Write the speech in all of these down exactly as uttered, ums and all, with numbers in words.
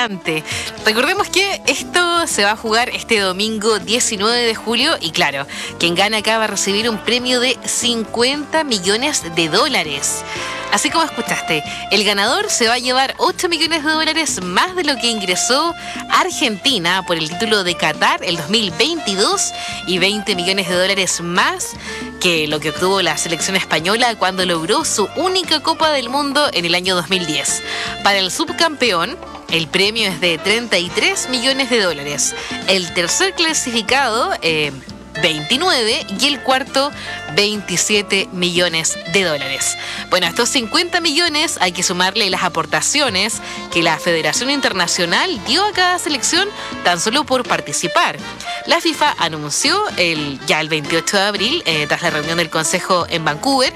gigante. Recordemos que esto se va a jugar este domingo diecinueve de julio y claro, quien gana acá va a recibir un premio de cincuenta millones de dólares. Así como escuchaste, el ganador se va a llevar ocho millones de dólares más de lo que ingresó Argentina por el título de Qatar el dos mil veintidós y veinte millones de dólares más que lo que obtuvo la selección española cuando logró su única Copa del Mundo en el año dos mil diez. Para el subcampeón, el premio es de treinta y tres millones de dólares. El tercer clasificado, eh, veintinueve, y el cuarto, veintisiete millones de dólares. Bueno, a estos cincuenta millones hay que sumarle las aportaciones que la Federación Internacional dio a cada selección tan solo por participar. La FIFA anunció el, ya el veintiocho de abril, eh, tras la reunión del Consejo en Vancouver,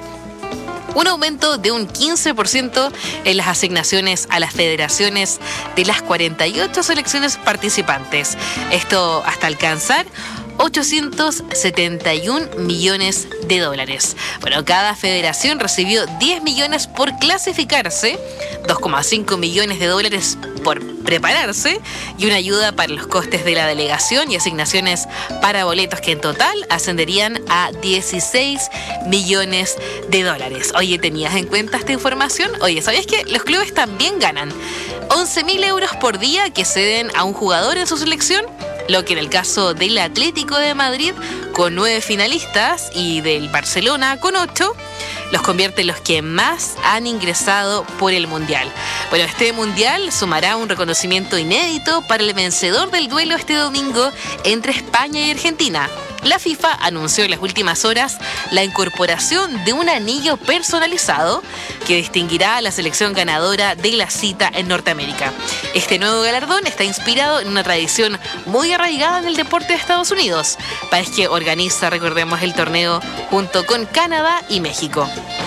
un aumento de un quince por ciento en las asignaciones a las federaciones de las cuarenta y ocho selecciones participantes. Esto hasta alcanzar ochocientos setenta y un millones de dólares. Bueno, cada federación recibió diez millones por clasificarse, dos coma cinco millones de dólares por prepararse y una ayuda para los costes de la delegación y asignaciones para boletos que en total ascenderían a dieciséis millones de dólares. Oye, ¿tenías en cuenta esta información? Oye, ¿sabías que los clubes también ganan once mil euros por día que ceden a un jugador en su selección? Lo que en el caso del Atlético de Madrid, con nueve finalistas, y del Barcelona, con ocho, los convierte en los que más han ingresado por el Mundial. Bueno, este Mundial sumará un reconocimiento inédito para el vencedor del duelo este domingo entre España y Argentina. La FIFA anunció en las últimas horas la incorporación de un anillo personalizado que distinguirá a la selección ganadora de la cita en Norteamérica. Este nuevo galardón está inspirado en una tradición muy arraigada en el deporte de Estados Unidos, país que organiza, recordemos, el torneo junto con Canadá y México.